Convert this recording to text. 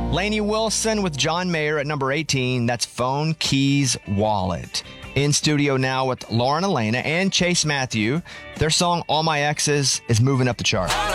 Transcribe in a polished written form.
Lainey Wilson with John Mayer at number 18. That's Phone, Keys, Wallet. In studio now with Lauren Elena and Chase Matthew. Their song, All My Exes, is moving up the chart.